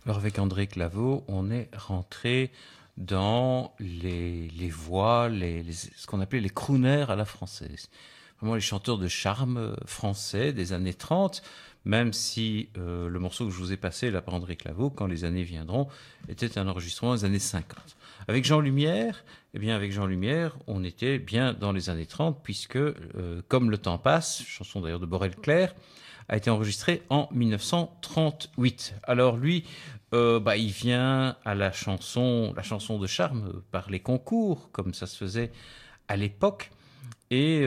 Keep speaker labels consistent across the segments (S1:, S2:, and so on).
S1: Alors avec André Claveau, on est rentré dans les voix, ce qu'on appelait les crooners à la française. Vraiment les chanteurs de charme français des années 30, même si le morceau que je vous ai passé là par André Claveau, Quand les années viendront, était un enregistrement des années 50. Avec Jean Lumière, eh bien avec Jean Lumière, on était bien dans les années 30, puisque Comme le temps passe, chanson d'ailleurs de Borel-Clair, a été enregistré en 1938. Alors lui, il vient à la chanson de charme par les concours, comme ça se faisait à l'époque, et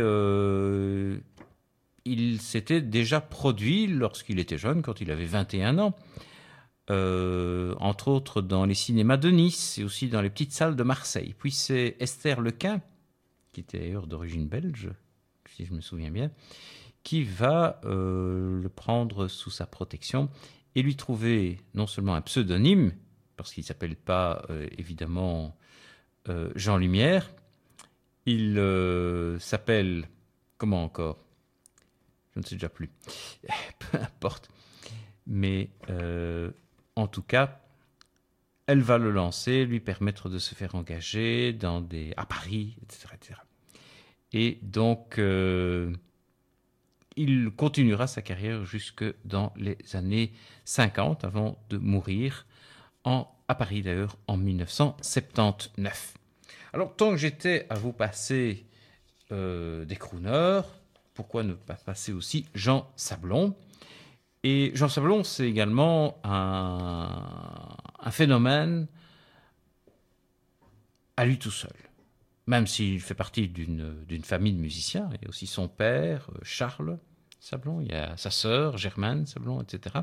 S1: il s'était déjà produit lorsqu'il était jeune, quand il avait 21 ans, entre autres dans les cinémas de Nice et aussi dans les petites salles de Marseille. Puis c'est Esther Lequin, qui était d'ailleurs d'origine belge, si je me souviens bien, qui va le prendre sous sa protection et lui trouver non seulement un pseudonyme, parce qu'il ne s'appelle pas évidemment Jean Lumière, il s'appelle, comment encore? Je ne sais déjà plus. Peu importe. Mais en tout cas, elle va le lancer, lui permettre de se faire engager à Paris, etc., etc. Et donc, il continuera sa carrière jusque dans les années 50, avant de mourir à Paris d'ailleurs en 1979. Alors, tant que j'étais à vous passer des crooners, pourquoi ne pas passer aussi Jean Sablon? Et Jean Sablon, c'est également un phénomène à lui tout seul. Même s'il fait partie d'une famille de musiciens, il y a aussi son père, Charles Sablon, il y a sa sœur, Germaine Sablon, etc.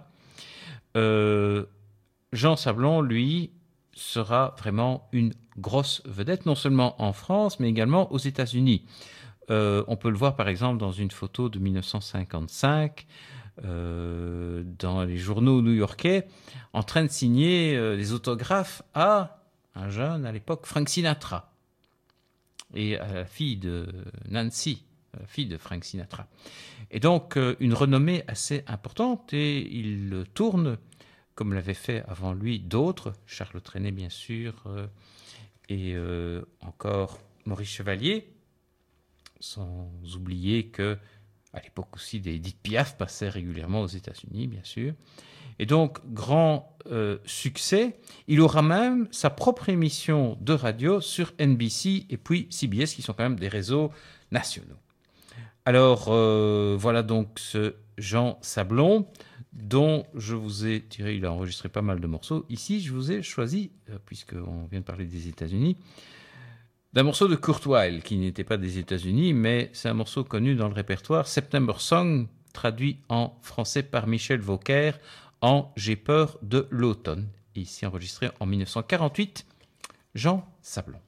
S1: Jean Sablon, lui, sera vraiment une grosse vedette, non seulement en France, mais également aux États-Unis. On peut le voir par exemple dans une photo de 1955, dans les journaux new-yorkais, en train de signer des autographes à un jeune à l'époque, Frank Sinatra, et à la fille de Nancy, la fille de Frank Sinatra. Et donc une renommée assez importante, et il tourne, comme l'avaient fait avant lui d'autres, Charles Trenet bien sûr, et encore Maurice Chevalier, sans oublier que à l'époque aussi des Édith Piaf passaient régulièrement aux États-Unis, bien sûr. Et donc, grand succès. Il aura même sa propre émission de radio sur NBC et puis CBS, qui sont quand même des réseaux nationaux. Alors, voilà donc ce Jean Sablon, dont je vous ai tiré, il a enregistré pas mal de morceaux. Ici, je vous ai choisi, puisqu'on vient de parler des États-Unis, d'un morceau de Kurt Weill, qui n'était pas des États-Unis, mais c'est un morceau connu dans le répertoire, September Song, traduit en français par Michel Vauquer, en J'ai peur de l'automne, ici enregistré en 1948, Jean Sablon.